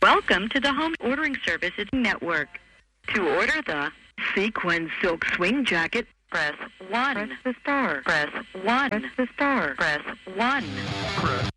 Welcome to the Home Ordering Services Network. To order the Sequin Silk Swing Jacket, press 1. Press the star. Press 1. Press the star. Press 1. Press